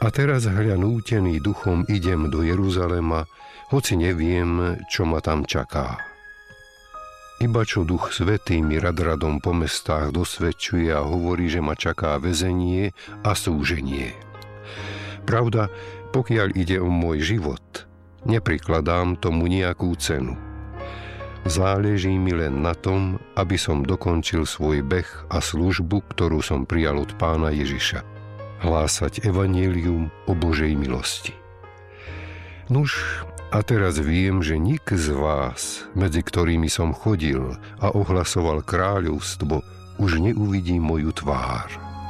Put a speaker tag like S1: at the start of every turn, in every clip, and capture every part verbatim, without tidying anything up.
S1: A teraz hľa nútený duchom idem do Jeruzalema, hoci neviem, čo ma tam čaká. Iba čo Duch Svätý mi radradom po mestách dosvedčuje a hovorí, že ma čaká väzenie a súženie. Pravda, pokiaľ ide o môj život, neprikladám tomu nejakú cenu. Záleží mi len na tom, aby som dokončil svoj beh a službu, ktorú som prijal od Pána Ježiša. Hlásať evanjelium o Božej milosti. Nuž, a teraz viem, že nik z vás, medzi ktorými som chodil a ohlasoval kráľovstvo, už neuvidí moju tvár.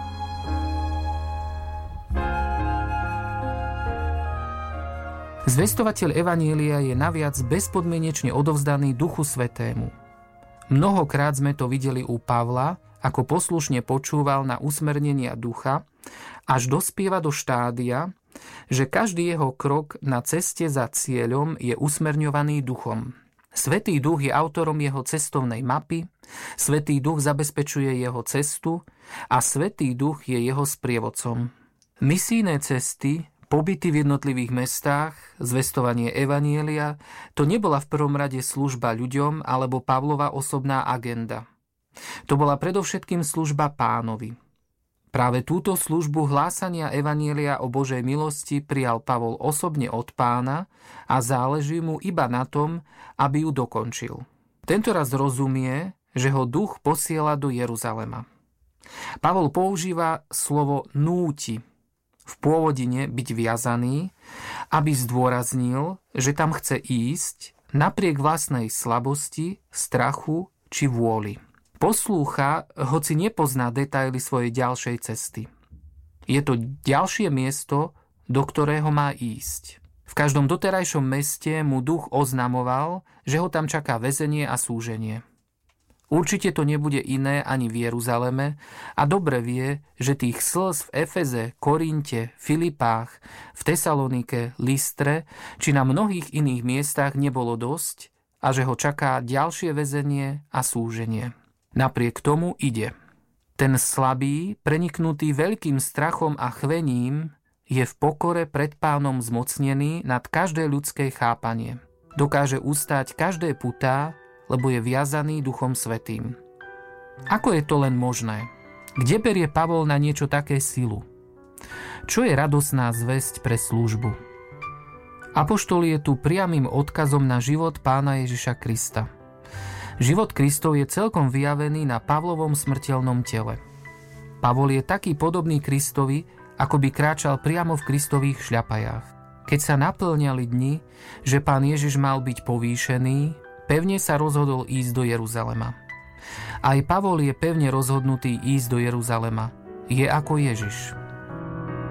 S2: Zvestovateľ evanjelia je naviac bezpodmienečne odovzdaný Duchu Svätému. Mnohokrát sme to videli u Pavla, ako poslušne počúval na usmernenia ducha, až dospieva do štádia, že každý jeho krok na ceste za cieľom je usmerňovaný duchom. Svätý Duch je autorom jeho cestovnej mapy, Svätý Duch zabezpečuje jeho cestu a Svätý Duch je jeho sprievodcom. Misijné cesty, pobyty v jednotlivých mestách, zvestovanie evanjelia, to nebola v prvom rade služba ľuďom alebo Pavlova osobná agenda. To bola predovšetkým služba Pánovi. Práve túto službu hlásania evanjelia o Božej milosti prijal Pavol osobne od Pána a záleží mu iba na tom, aby ju dokončil. Tentoraz rozumie, že ho Duch posiela do Jeruzalema. Pavol používa slovo núti, v pôvodine byť viazaný, aby zdôraznil, že tam chce ísť napriek vlastnej slabosti, strachu či vôli. Poslúcha, hoci nepozná detaily svojej ďalšej cesty. Je to ďalšie miesto, do ktorého má ísť. V každom doterajšom meste mu Duch oznamoval, že ho tam čaká väzenie a súženie. Určite to nebude iné ani v Jeruzaleme a dobre vie, že tých slz v Efeze, Korinte, Filipách, v Tesalonike, Listre či na mnohých iných miestach nebolo dosť a že ho čaká ďalšie väzenie a súženie. Napriek tomu ide. Ten slabý, preniknutý veľkým strachom a chvením, je v pokore pred Pánom zmocnený nad každé ľudské chápanie. Dokáže ustáť každé putá, lebo je viazaný Duchom Svätým. Ako je to len možné? Kde berie Pavol na niečo také silu? Čo je radosná zvesť pre službu? Apoštol je tu priamym odkazom na život Pána Ježiša Krista. Život Kristov je celkom vyjavený na Pavlovom smrteľnom tele. Pavol je taký podobný Kristovi, ako by kráčal priamo v Kristových šľapajách. Keď sa naplňali dni, že Pán Ježiš mal byť povýšený, pevne sa rozhodol ísť do Jeruzalema. Aj Pavol je pevne rozhodnutý ísť do Jeruzalema. Je ako Ježiš.